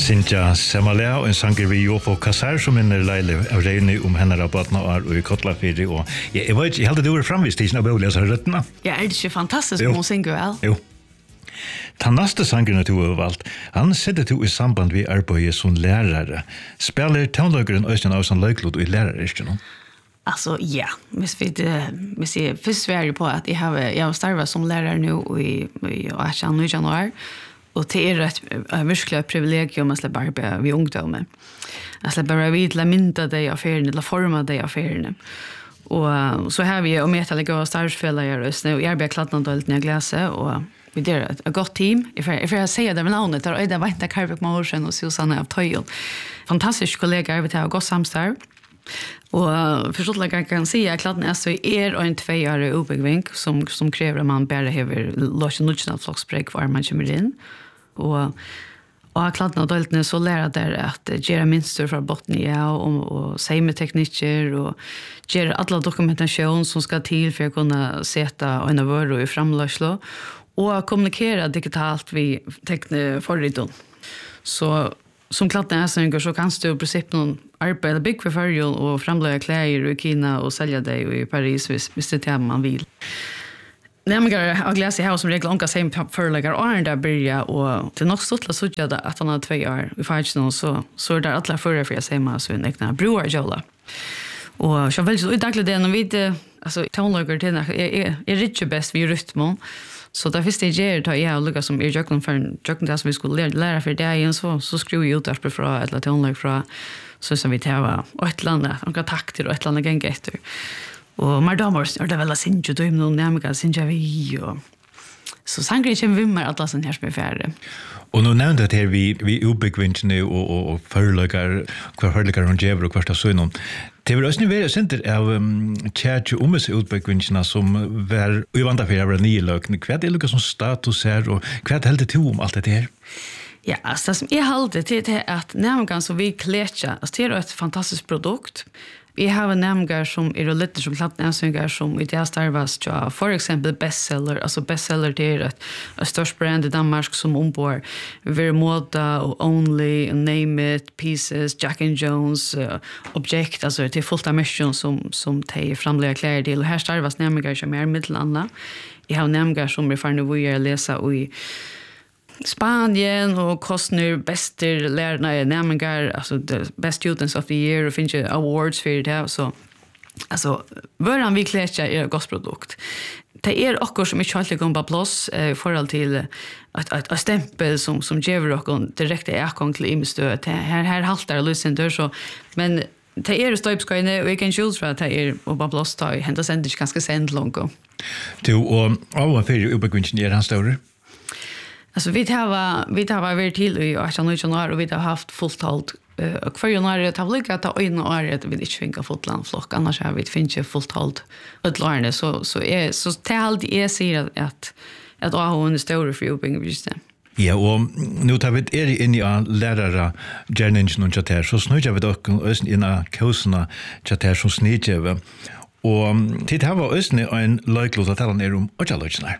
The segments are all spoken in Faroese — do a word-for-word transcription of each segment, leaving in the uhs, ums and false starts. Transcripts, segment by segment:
Cynthia Semalea og en sanger vi Jofo Kassar som minner leile av regni om henne rabatna og i Kotlafiri og jeg, jeg vet ikke, jeg held det du var framvist i av boliga så røttene. Ja, er det ikke fantastisk om hun synger vel? Jo. Den neste sangeren du har valgt, han setter du i samband vi arbeider som lærere. Spiller tonløkeren Øystein av som løyklod i lærere, ikke noe? Alltså ja, hvis vi hvis jeg først svarer på at jeg har jeg har startet som lærer nå i i januar och det är ett verkligt privilegium att släppa arbeta vid ungdomar. Att släppa bara vid la mynta de affären eller forma de affären. Och så har vi och med att gå startfälla just nu. Jag arbetar klattna dolt när gläser och vi det är ett gott team. If if jag säger det med namnet där är det vänta Karvik Morsen och Susanna av Toyon. Fantastisk kollega vi har gått samstarv. Och förstått jag kan säga att klatten är så är en tvåårig uppbyggning som som kräver man bara över loss nutchnat flocksbreak var man kommer in och och klatten och döltne så lära där att göra minster från botnia och och säga med tekniker och göra alla dokumentation som ska till för att kunna sätta en vara i framlöslo och kommunicera digitalt vi tekne förridon så som klatten är så så kan du i princip någon arbeta big för förr och framlägga kläder i Kina och sälja det i Paris hvis, hvis det är man vill. Nämligen av glas i hus som regel onka same förläggar och där börja och det är nog stort att sådja att han har två år i faktiskt så så är det alla förra för jag säger man så en egna bror Jola. Och så väl så i dagliga det när vi alltså tonlägger till är är rich bäst vi rytmen. Så där finns det ger ta jag lukka som är jocken för jocken det som vi skulle lära lära för det igen så så skruvar vi ut där för att eller tonlägg från så som vi tar och ett land och kan takter och ett land gäng efter. Och madamors är det väl att synja då någon nämligen synja vi och så sangre kommer vi med alla sån här som är färre. Och nu nämnde det här vi vi uppbyggvinchen och och och förläggar kvar förläggar och Jever och kvarsta så någon. Det var också nu center av church om sig utbyggvinchen som var i vanta för över nio lökne kvart är liksom status här och kvart helt det om allt det här. Ja, alltså som jag håller det till att nämligen så vi klätcha, alltså det är ett fantastiskt produkt. Vi har nämligen som är lite som klappnäsningar som i det starvas ja, för exempel bestseller, alltså bestseller det är ett, ett störst brand i Danmark som ombor Vermoda och Only, Name It, Pieces, Jack and Jones, uh, Object, alltså det är fullt av mission som, som de framlägger kläder till och här starvas nämligen som är mittelanda. Jag har nämligen som är för vi är läsa i Spanien och kostnader bäster lärarna nämligen alltså the best students of the year och finns ju awards för det så alltså våran vi klätcha är en godsprodukt. Det är också som inte alltid går på plats i förhåll till att att att stämpel som som ger och direkt är kom till imstöd här här haltar lösen där så men det är stöpskojne och vi kan choose för att det är och på plats ta hända sen det ganska sent långt. Du och av för uppbyggningen är han större. Alltså vi har vi har varit till i januari och vi har haft fullt halt och för januari har vi lyckats ta in och är det vi inte finka fotland flock annars har vi finche fullt halt utlärne så så är så talt är ser att att ha en stor för uppbygging just det. Ja, och nu tar vi er in i lärare Jennings och chatter så snöja vi dock ösn in a kurserna chatter så snöja och det har var ösn en löklot att tala om och alla lösningar.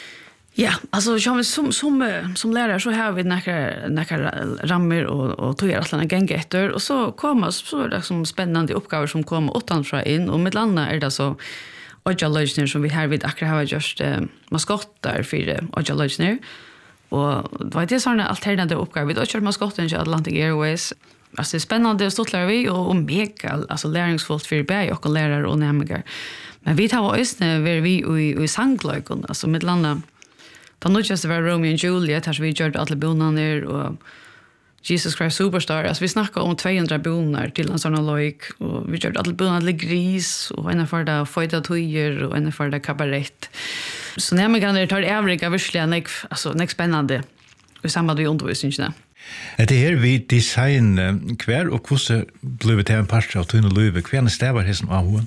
Ja, alltså som som som som lärare så har vi några några rammer och och tog alla gånger efter och så kommer så är det som spännande uppgifter som kommer utanför in och med landa är det så Ojalojner som vi har vid akkurat har just eh, maskottar för Ojalojner och vad det är såna alternativa uppgifter vi har kört maskotten i Atlantic Airways. Alltså det är spännande och stolt lär vi och, och mega alltså lärningsfullt för bägge och lärare och nämligen. Men vi tar oss när vi i i sanglöken alltså med landa. Då nu just var Romeo and Juliet har vi gjort alla bonaner och Jesus Christ Superstar. Alltså vi snackar om tvåhundra bonar till en sån lojk och vi gjort alla bonar till gris och en för det fojta tojer och en för det kabarett. Så när man kan det tar övriga verkligen alltså nästa spännande i samband med undervisningen. Det här vi design kvar och hur så blev det en part av tunna löve kvar stävar här som av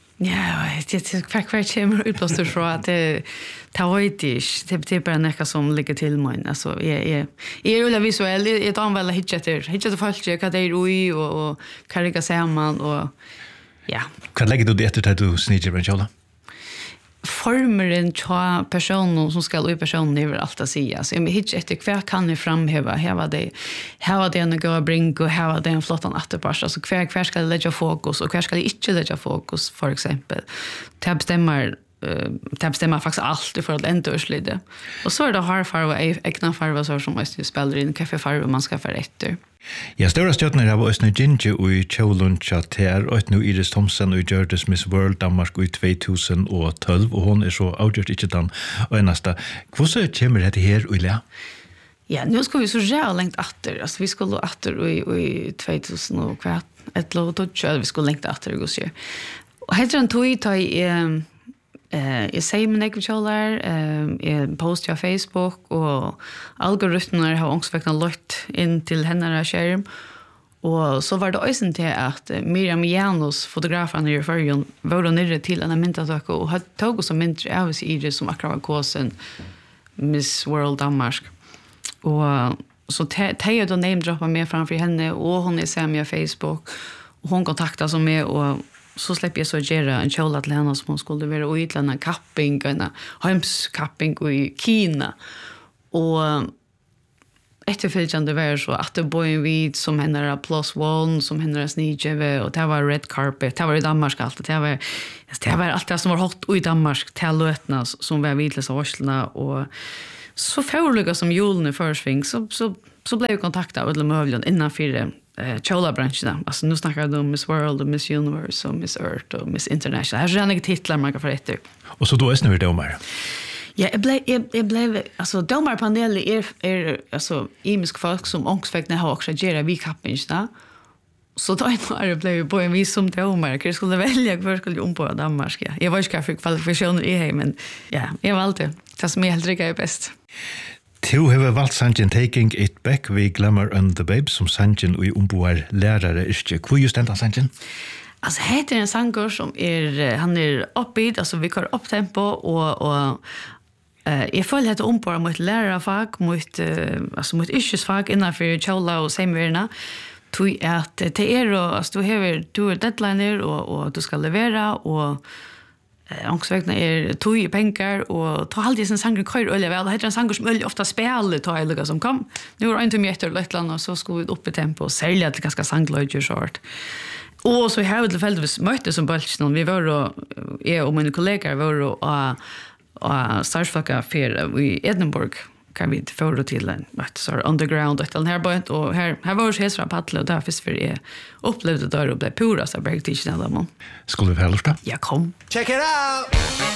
Ja, det är kvar kvar kommer ut på så så att det tar inte det är bara något som ligger till mig alltså är är är rulla visuell ett anvälla hitchatter hitchatter folk jag kan det roi och och karika samman och ja. Kan lägga du det efter att du snitcher Benjola? formeren tja personen som skal i personen över allt att säga. Så jag hittar efter kvar kan ni framhäva. Här var det här var det en gå bring och här var det en flottan återpars. Alltså kvar kvar ska det lägga fokus och kvar ska det inte lägga fokus för exempel. Tab stämmer Uh, det bestämmer faktiskt allt för att ändå ursluta. Och så är det har farva, egna farva så som man spelar in kaffefarva man ska få efter. Ja, stora stjärnor av Östny Ginge och i Kjoluncha ter och nu Iris Thomsen och Gjördes Miss World Danmark i tjugohundratolv och hon är så avgjort inte den och nästa. Hur så kommer det här Ulla? Ja, nu ska vi så jävla längt åter. Alltså vi skulle åter i i tjugohundra och kvart ett låt och vi skulle längt åter och så. Och heter en tog ta i Eh, jag säger mig nekv kjollar, eh, jag postar på Facebook och algoritmer har ångsväckna lagt in till henne skärm. Och så var det också till att Miriam Janus, fotografen i förrjun, var nere till en myntatak och hade tagit som myntar av sig i det som akkurat var kåsen Miss World Danmark. Och så Tejo då namedroppade mig framför henne och hon är sen med Facebook och hon kontaktade som med och så släpper jag så göra en kjola till henne som hon skulle vara i en kapping, en hemskapping i Kina. Och efterföljande var så att det var en vid som henne är plus one, som henne är snidjeve, och det var red carpet, det var i Danmark allt. Det var, det var allt det som var hot i Danmark till lötna som var vidlösa varslena. Och så förliga som julen i försving så, så, så blev jag kontaktad av de möjligen innanför eh chola-branscherna. Alltså nu snackar de om Miss World och Miss Universe och Miss Earth och Miss International. Här är det titlar man kan få efter. Och så då är det domar. Ja, jag blev jag, jag blev alltså domarpanelen är är alltså imisk folk som ångsväckna har också gera vi kappingarna. Så då är det blev på en vis som domare. Jag skulle välja för skulle om på Danmark. Ja. Jag var ju kanske kvalifikationer i hem men ja, jag valde det som jag helt tycker är bäst. Tu har valgt sangen Taking It Back vi Glamour and the Babes som sangen og i omboar lærare ikke. Hvor just den sangen? Alltså heter en sanger som är han är uppbid, alltså vi kör upp tempo och och eh jag följer det om på mot lärarfag mot uh, alltså mot yrkesfag innanför chola och semverna. Tu att det är alltså du har du deadliner och och du ska leverera och Eh, ångsväckna är tog i pengar och ta alltid sin sanger kör öl väl. Det heter en sanger som öl ofta spelar ta eller som kom. Nu var inte mer till Lettland och så skulle vi upp i tempo och sälja till ganska sanglöjder short. Och så har vi tillfälligtvis mötte som bulten vi var då är och mina kollegor var då och och startflocka för i Edinburgh kan vi få till en vad så underground och den här båt och här här var det hästra paddla och därför för är upplevde där och blev pura så bergtischen alla man. Skulle vi hälsa? Ja, kom. Check it out.